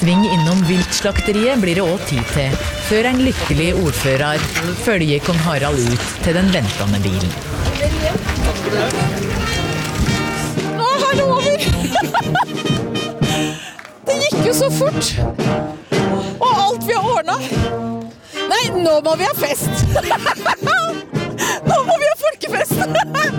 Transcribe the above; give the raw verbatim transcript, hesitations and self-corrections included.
sving innom viltslakteriet blir det også tid til, før en lykkelig ordfører følger kong Harald ut til den ventende bilen. Nå er det over! Det gikk jo så fort! Og alt vi har ordnet. Nei, nå må vi ha fest! Nå må vi ha folkefest!